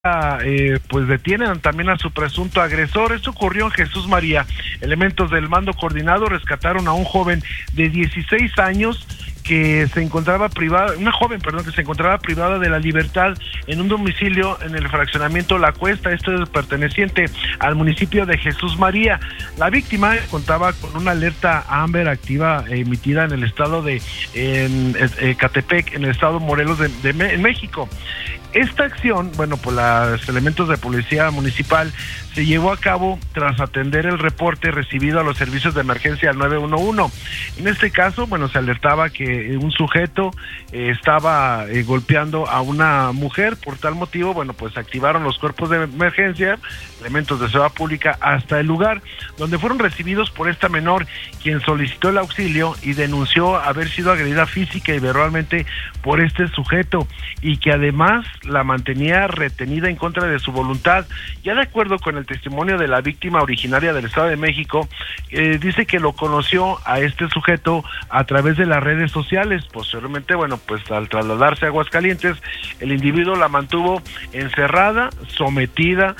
pues detienen también a su presunto agresor. Esto ocurrió en Jesús María. Elementos del mando coordinado rescataron a un joven de 16 años que se encontraba privada, una joven, que se encontraba privada de la libertad en un domicilio en el fraccionamiento La Cuesta. Esto es perteneciente al municipio de Jesús María. La víctima contaba con una alerta Amber activa emitida en el estado de Ecatepec, en el estado de Morelos en México. Esta acción, pues los elementos de policía municipal se llevó a cabo tras atender el reporte recibido a los servicios de emergencia al 911. En este caso, se alertaba que un sujeto estaba golpeando a una mujer. Por tal motivo, pues activaron los cuerpos de emergencia, elementos de seguridad pública hasta el lugar, donde fueron recibidos por esta menor, quien solicitó el auxilio y denunció haber sido agredida física y verbalmente por este sujeto, y que además la mantenía retenida en contra de su voluntad. Ya de acuerdo con el testimonio de la víctima originaria del Estado de México, dice que lo conoció a este sujeto a través de las redes sociales. Posteriormente, al trasladarse a Aguascalientes, el individuo la mantuvo encerrada, sometida,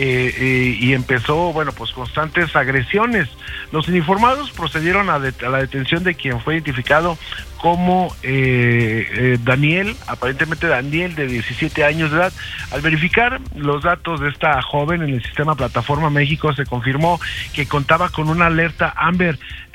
y empezó, constantes agresiones. Los uniformados procedieron a la detención de quien fue identificado como Daniel, aparentemente Daniel, de 17 años de edad. Al verificar los datos de esta joven en el sistema Plataforma México, se confirmó que contaba con una alerta Amber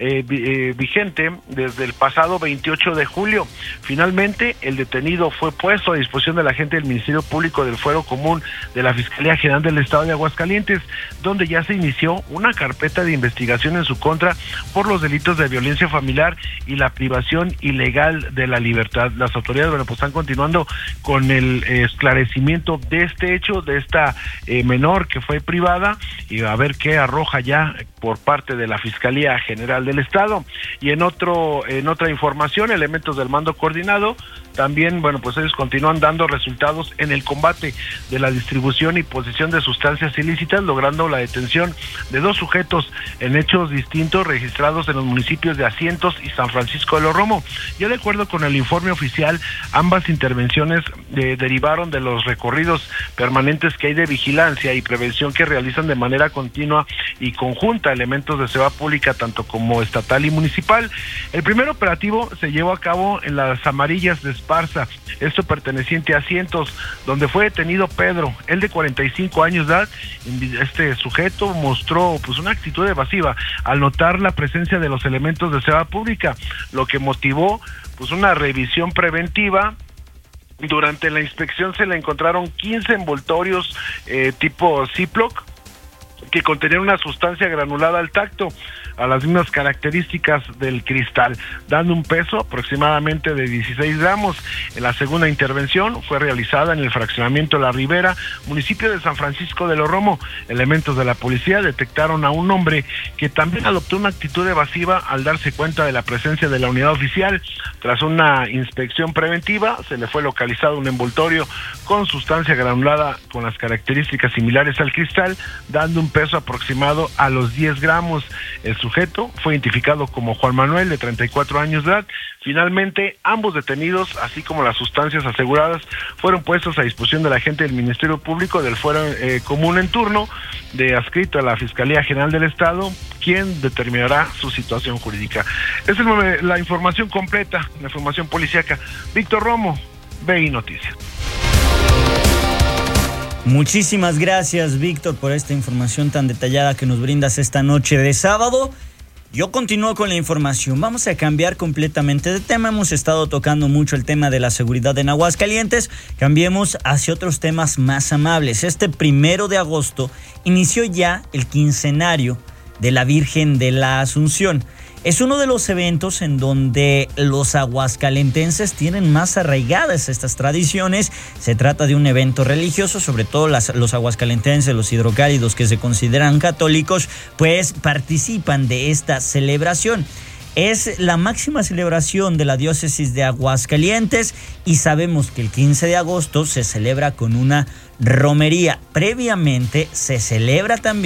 vigente desde el pasado 28 de julio. Finalmente, el detenido fue puesto a disposición de la agente del Ministerio Público del Fuero Común de la Fiscalía General del Estado de Aguascalientes, donde ya se inició una carpeta de investigación en su contra por los delitos de violencia familiar y la privación ilegal de la libertad. Las autoridades están continuando con el esclarecimiento de este hecho, de esta menor que fue privada, y a ver qué arroja ya por parte de la Fiscalía General del Estado. Y en otra información, elementos del mando coordinado también, ellos continúan dando resultados en el combate de la distribución y posesión de sustancias ilícitas, logrando la detención de 2 sujetos en hechos distintos registrados en los municipios de Asientos y San Francisco de los Romo. Ya de acuerdo con el informe oficial, ambas intervenciones derivaron de los recorridos permanentes que hay de vigilancia y prevención que realizan de manera continua y conjunta elementos de seguridad pública, tanto como estatal y municipal. El primer operativo se llevó a cabo en las Amarillas de Esparza, esto perteneciente a Asientos, donde fue detenido Pedro, él de 45 años de edad. Este sujeto mostró una actitud evasiva al notar la presencia de los elementos de seguridad pública, lo que motivó una revisión preventiva. Durante la inspección se le encontraron 15 envoltorios tipo Ziploc que contenían una sustancia granulada al tacto, a las mismas características del cristal, dando un peso aproximadamente de 16 gramos. En la segunda intervención fue realizada en el fraccionamiento La Ribera, municipio de San Francisco de los Romo. Elementos de la policía detectaron a un hombre que también adoptó una actitud evasiva al darse cuenta de la presencia de la unidad oficial. Tras una inspección preventiva, se le fue localizado un envoltorio con sustancia granulada con las características similares al cristal, dando un peso aproximado a los 10 gramos. El sujeto fue identificado como Juan Manuel, de 34 años de edad. Finalmente, ambos detenidos, así como las sustancias aseguradas, fueron puestos a disposición de la agente del Ministerio Público del Fuero Común en turno, adscrito a la Fiscalía General del Estado, quien determinará su situación jurídica. Esa es la información completa, la información policíaca. Víctor Romo, BI Noticias. Muchísimas gracias, Víctor, por esta información tan detallada que nos brindas esta noche de sábado. Yo continúo con la información. Vamos a cambiar completamente de tema. Hemos estado tocando mucho el tema de la seguridad en Aguascalientes. Cambiemos hacia otros temas más amables. Este 1 de agosto inició ya el quincenario de la Virgen de la Asunción. Es uno de los eventos en donde los aguascalentenses tienen más arraigadas estas tradiciones. Se trata de un evento religioso, sobre todo los aguascalentenses, los hidrocálidos que se consideran católicos, pues participan de esta celebración. Es la máxima celebración de la diócesis de Aguascalientes y sabemos que el 15 de agosto se celebra con una romería. Previamente se celebra también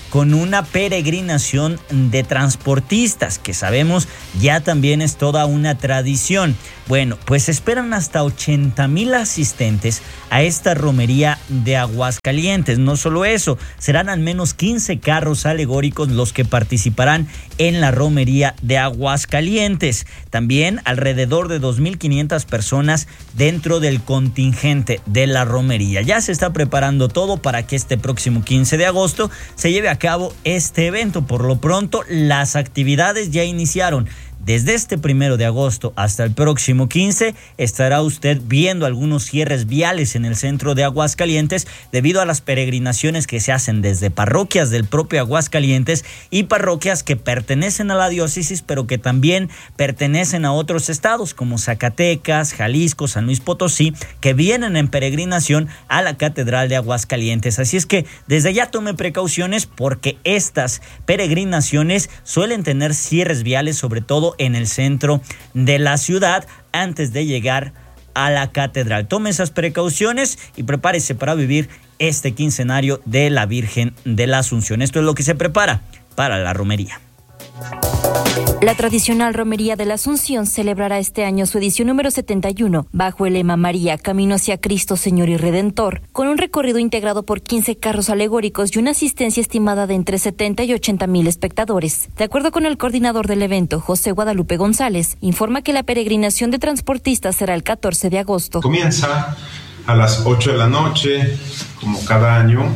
con una peregrinación de transportistas, que sabemos ya también es toda una tradición. Bueno, pues esperan hasta 80,000 asistentes a esta romería de Aguascalientes. No solo eso, serán al menos 15 carros alegóricos los que participarán en la romería de Aguascalientes. También alrededor de 2,500 personas dentro del contingente de la romería. Ya se está preparando todo para que este próximo 15 de agosto se lleve a cabo este evento. Por lo pronto, las actividades ya iniciaron. Desde este 1 de agosto hasta el próximo 15 estará usted viendo algunos cierres viales en el centro de Aguascalientes debido a las peregrinaciones que se hacen desde parroquias del propio Aguascalientes y parroquias que pertenecen a la diócesis, pero que también pertenecen a otros estados como Zacatecas, Jalisco, San Luis Potosí, que vienen en peregrinación a la Catedral de Aguascalientes. Así es que desde ya tome precauciones porque estas peregrinaciones suelen tener cierres viales, sobre todo en el centro de la ciudad, antes de llegar a la catedral. Tome esas precauciones y prepárese para vivir este quincenario de la Virgen de la Asunción. Esto es lo que se prepara para la romería. La tradicional Romería de la Asunción celebrará este año su edición número 71 bajo el lema María, Camino hacia Cristo, Señor y Redentor, con un recorrido integrado por 15 carros alegóricos y una asistencia estimada de entre 70 y 80,000 espectadores. De acuerdo con el coordinador del evento, José Guadalupe González, informa que la peregrinación de transportistas será el 14 de agosto. Comienza a las 8 de la noche, como cada año,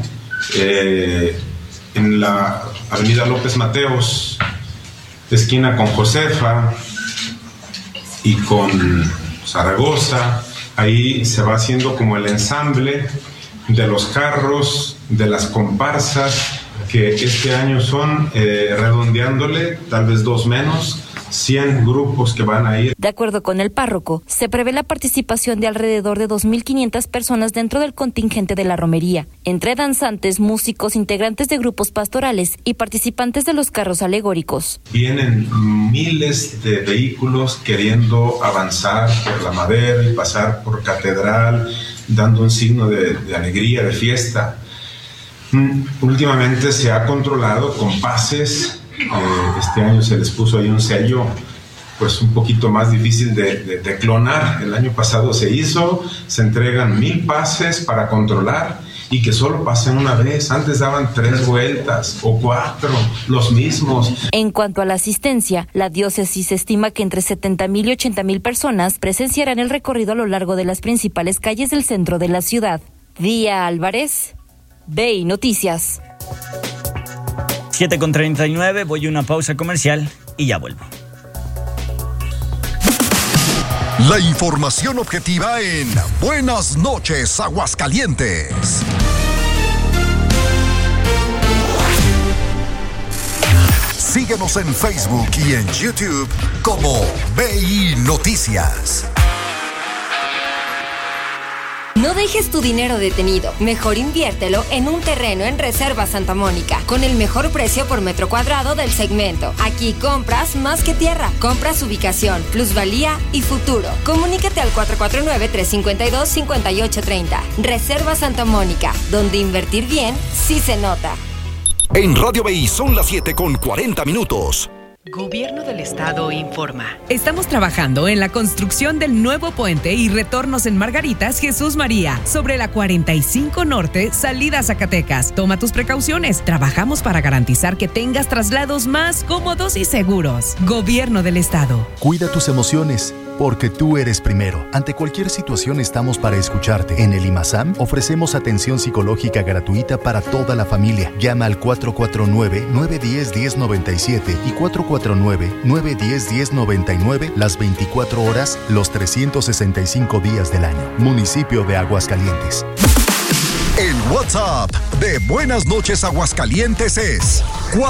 en la avenida López Mateos, esquina con Josefa y con Zaragoza. Ahí se va haciendo como el ensamble de los carros, de las comparsas, que este año son, redondeándole, tal vez 2 menos, 100 grupos que van a ir. De acuerdo con el párroco, se prevé la participación de alrededor de 2,500 personas dentro del contingente de la romería, entre danzantes, músicos, integrantes de grupos pastorales y participantes de los carros alegóricos. Vienen miles de vehículos queriendo avanzar por la Madero y pasar por Catedral, dando un signo de alegría, de fiesta. Últimamente se ha controlado con pases. Este año se les puso ahí un sello pues un poquito más difícil de clonar. El año pasado se entregan 1,000 pases para controlar y que solo pasen una vez. Antes daban 3 vueltas o 4, los mismos. En cuanto a la asistencia, la diócesis estima que entre 70,000 y 80,000 personas presenciarán el recorrido a lo largo de las principales calles del centro de la ciudad. Día Álvarez, BI Noticias. 7:39, voy a una pausa comercial y ya vuelvo. La información objetiva en Buenas noches, Aguascalientes. Síguenos en Facebook y en YouTube como BI Noticias. No dejes tu dinero detenido. Mejor inviértelo en un terreno en Reserva Santa Mónica, con el mejor precio por metro cuadrado del segmento. Aquí compras más que tierra. Compras ubicación, plusvalía y futuro. Comunícate al 449-352-5830. Reserva Santa Mónica, donde invertir bien sí se nota. En Radio BI son las 7:40. Gobierno del Estado informa. Estamos trabajando en la construcción del nuevo puente y retornos en Margaritas Jesús María, sobre la 45 Norte, salida a Zacatecas. Toma tus precauciones. Trabajamos para garantizar que tengas traslados más cómodos y seguros. Gobierno del Estado. Cuida tus emociones, porque tú eres primero. Ante cualquier situación estamos para escucharte. En el IMASAM ofrecemos atención psicológica gratuita para toda la familia. Llama al 449-910-1097 y 449-910-1099 las 24 horas, los 365 días del año. Municipio de Aguascalientes. El WhatsApp de Buenas noches Aguascalientes es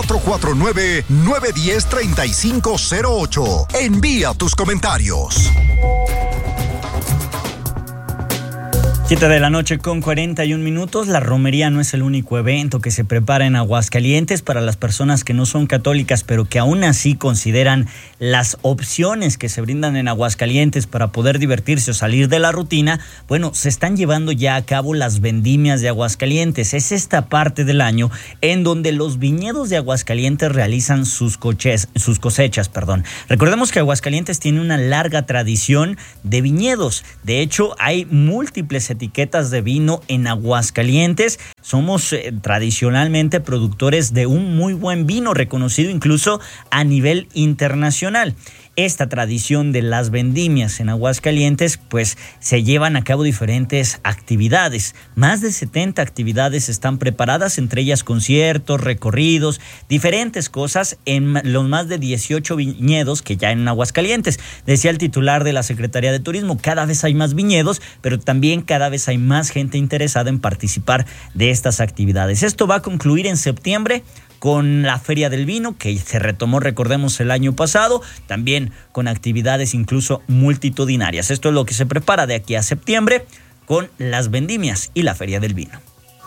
449-910-3508. Envía tus comentarios. 7:41 p.m. La romería no es el único evento que se prepara en Aguascalientes para las personas que no son católicas, pero que aún así consideran las opciones que se brindan en Aguascalientes para poder divertirse o salir de la rutina. Bueno, se están llevando ya a cabo las vendimias de Aguascalientes. Es esta parte del año en donde los viñedos de Aguascalientes realizan sus cosechas. Recordemos que Aguascalientes tiene una larga tradición de viñedos. De hecho, hay múltiples etiquetas de vino en Aguascalientes. Somos tradicionalmente productores de un muy buen vino, reconocido incluso a nivel internacional. Esta tradición de las vendimias en Aguascalientes, pues se llevan a cabo diferentes actividades. Más de 70 actividades están preparadas, entre ellas conciertos, recorridos, diferentes cosas en los más de 18 viñedos que ya hay en Aguascalientes. Decía el titular de la Secretaría de Turismo, cada vez hay más viñedos, pero también cada vez hay más gente interesada en participar de estas actividades. Esto va a concluir en septiembre con la Feria del Vino, que se retomó, recordemos, el año pasado, también con actividades incluso multitudinarias. Esto es lo que se prepara de aquí a septiembre con las vendimias y la Feria del Vino.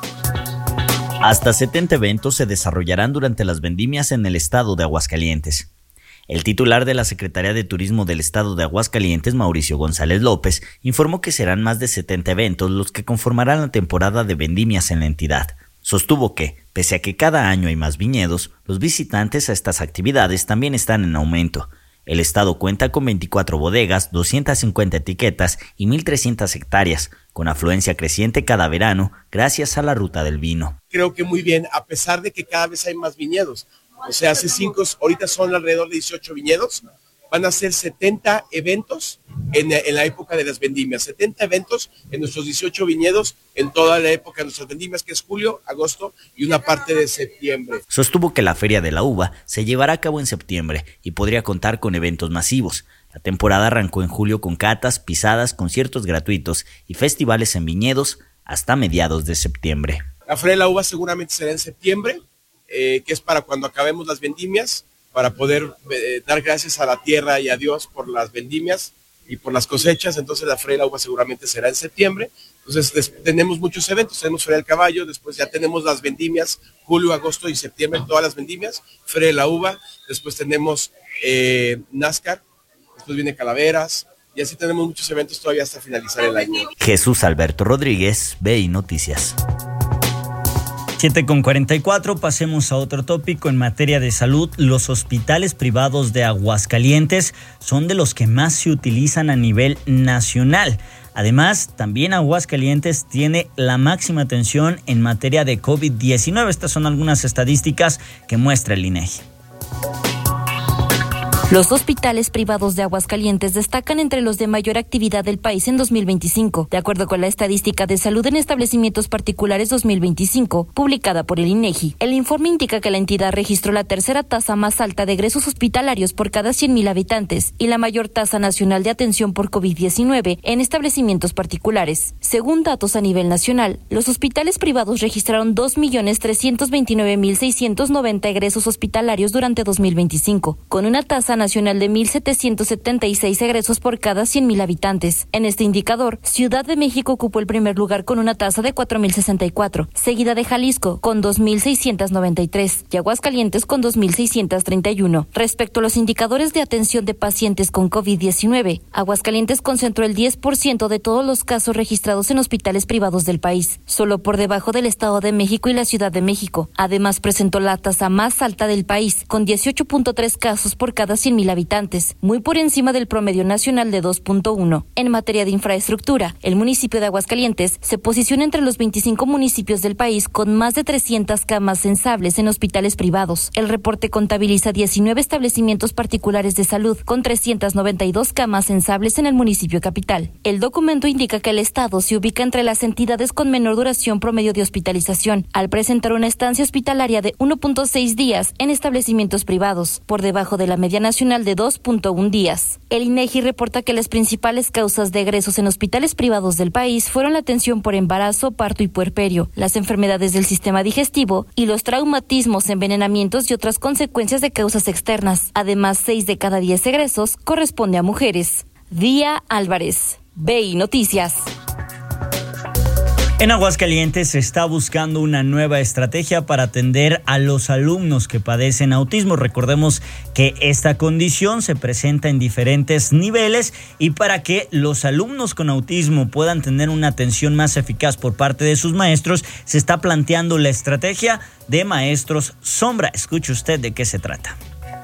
Hasta 70 eventos se desarrollarán durante las vendimias en el estado de Aguascalientes. El titular de la Secretaría de Turismo del estado de Aguascalientes, Mauricio González López, informó que serán más de 70 eventos los que conformarán la temporada de vendimias en la entidad. Sostuvo que, pese a que cada año hay más viñedos, los visitantes a estas actividades también están en aumento. El estado cuenta con 24 bodegas, 250 etiquetas y 1,300 hectáreas, con afluencia creciente cada verano gracias a la Ruta del Vino. Creo que muy bien, a pesar de que cada vez hay más viñedos. O sea, ahorita son alrededor de 18 viñedos. Van a ser 70 eventos en la época de las vendimias, 70 eventos en nuestros 18 viñedos en toda la época de nuestras vendimias, que es julio, agosto y una parte de septiembre. Sostuvo que la Feria de la Uva se llevará a cabo en septiembre y podría contar con eventos masivos. La temporada arrancó en julio con catas, pisadas, conciertos gratuitos y festivales en viñedos hasta mediados de septiembre. La Feria de la Uva seguramente será en septiembre, que es para cuando acabemos las vendimias, para poder dar gracias a la tierra y a Dios por las vendimias y por las cosechas. Entonces la Feria de la Uva seguramente será en septiembre. Entonces tenemos muchos eventos, tenemos Feria del Caballo, después ya tenemos las vendimias, julio, agosto y septiembre, todas las vendimias, Feria de la Uva, después tenemos NASCAR, después viene Calaveras, y así tenemos muchos eventos todavía hasta finalizar el año. Jesús Alberto Rodríguez, BI Noticias. 7:44, pasemos a otro tópico en materia de salud. Los hospitales privados de Aguascalientes son de los que más se utilizan a nivel nacional. Además, también Aguascalientes tiene la máxima atención en materia de COVID-19. Estas son algunas estadísticas que muestra el INEGI. Los hospitales privados de Aguascalientes destacan entre los de mayor actividad del país en 2025, de acuerdo con la Estadística de Salud en Establecimientos Particulares 2025, publicada por el INEGI. El informe indica que la entidad registró la tercera tasa más alta de egresos hospitalarios por cada 100,000 habitantes y la mayor tasa nacional de atención por COVID-19 en establecimientos particulares. Según datos a nivel nacional, los hospitales privados registraron 2,329,690 egresos hospitalarios durante 2025, con una tasa nacional de 1,776 egresos por cada 100,000 habitantes. En este indicador, Ciudad de México ocupó el primer lugar con una tasa de 4,064, seguida de Jalisco con 2,693 y Aguascalientes con 2,631. Respecto a los indicadores de atención de pacientes con COVID-19, Aguascalientes concentró el 10% de todos los casos registrados en hospitales privados del país, solo por debajo del Estado de México y la Ciudad de México. Además, presentó la tasa más alta del país, con 18.3 casos por cada 100,000 habitantes, muy por encima del promedio nacional de 2.1. En materia de infraestructura, el municipio de Aguascalientes se posiciona entre los 25 municipios del país con más de 300 camas sensables en hospitales privados. El reporte contabiliza 19 establecimientos particulares de salud con 392 camas sensables en el municipio capital. El documento indica que el estado se ubica entre las entidades con menor duración promedio de hospitalización, al presentar una estancia hospitalaria de 1.6 días en establecimientos privados, por debajo de la media nacional de 2.1 días. El INEGI reporta que las principales causas de egresos en hospitales privados del país fueron la atención por embarazo, parto y puerperio, las enfermedades del sistema digestivo y los traumatismos, envenenamientos y otras consecuencias de causas externas. Además, 6 de cada 10 egresos corresponde a mujeres. Día Álvarez, BI Noticias. En Aguascalientes se está buscando una nueva estrategia para atender a los alumnos que padecen autismo. Recordemos que esta condición se presenta en diferentes niveles y para que los alumnos con autismo puedan tener una atención más eficaz por parte de sus maestros, se está planteando la estrategia de Maestros Sombra. Escuche usted de qué se trata.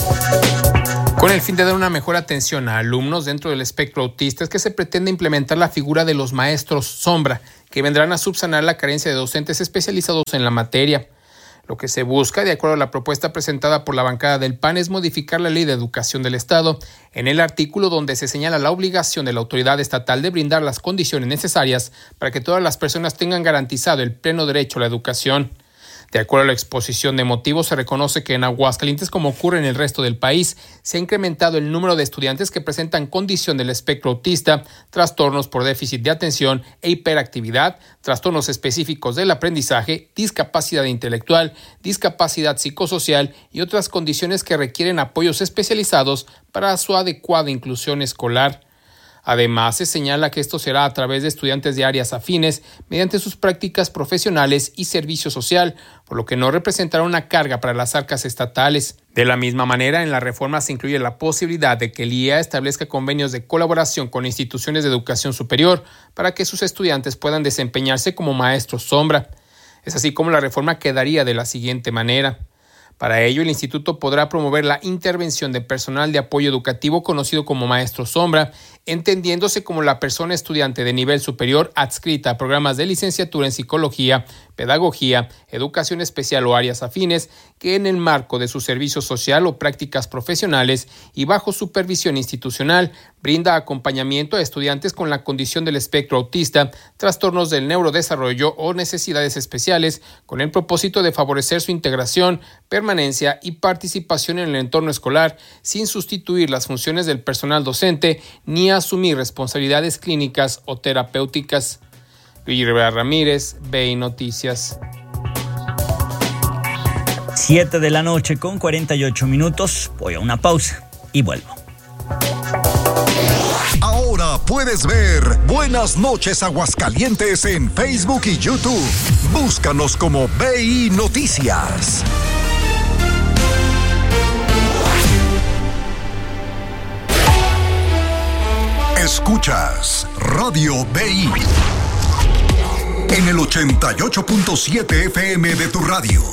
Con el fin de dar una mejor atención a alumnos dentro del espectro autista es que se pretende implementar la figura de los maestros sombra, que vendrán a subsanar la carencia de docentes especializados en la materia. Lo que se busca, de acuerdo a la propuesta presentada por la bancada del PAN, es modificar la Ley de Educación del Estado en el artículo donde se señala la obligación de la autoridad estatal de brindar las condiciones necesarias para que todas las personas tengan garantizado el pleno derecho a la educación. De acuerdo a la exposición de motivos, se reconoce que en Aguascalientes, como ocurre en el resto del país, se ha incrementado el número de estudiantes que presentan condición del espectro autista, trastornos por déficit de atención e hiperactividad, trastornos específicos del aprendizaje, discapacidad intelectual, discapacidad psicosocial y otras condiciones que requieren apoyos especializados para su adecuada inclusión escolar. Además, se señala que esto será a través de estudiantes de áreas afines mediante sus prácticas profesionales y servicio social, por lo que no representará una carga para las arcas estatales. De la misma manera, en la reforma se incluye la posibilidad de que el IEA establezca convenios de colaboración con instituciones de educación superior para que sus estudiantes puedan desempeñarse como maestros sombra. Es así como la reforma quedaría de la siguiente manera. Para ello, el instituto podrá promover la intervención de personal de apoyo educativo conocido como maestro sombra, entendiéndose como la persona estudiante de nivel superior adscrita a programas de licenciatura en psicología, pedagogía, educación especial o áreas afines, que en el marco de su servicio social o prácticas profesionales y bajo supervisión institucional brinda acompañamiento a estudiantes con la condición del espectro autista, trastornos del neurodesarrollo o necesidades especiales, con el propósito de favorecer su integración, permanencia y participación en el entorno escolar, sin sustituir las funciones del personal docente ni asumir responsabilidades clínicas o terapéuticas. Luis Rivera Ramírez, BI Noticias. 7 de la noche con 48 minutos. Voy a una pausa y vuelvo. Ahora puedes ver Buenas noches Aguascalientes en Facebook y YouTube. Búscanos como BI Noticias. Escuchas Radio BI en el 88.7 FM de tu radio.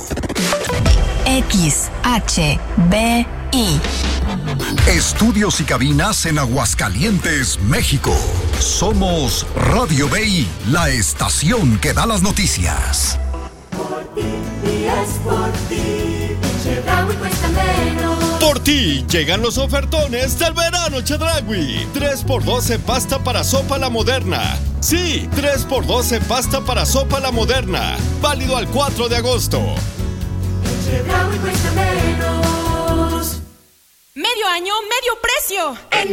XHBI. Estudios y cabinas en Aguascalientes, México. Somos Radio BI, la estación que da las noticias. Por ti, y es por ti, Chedraui cuesta menos. Por ti llegan los ofertones del verano Chedraui. 3x2 en pasta para sopa La Moderna. Sí, 3x2 en pasta para sopa La Moderna. Válido al 4 de agosto. Chedraui cuesta menos. Medio año, medio precio.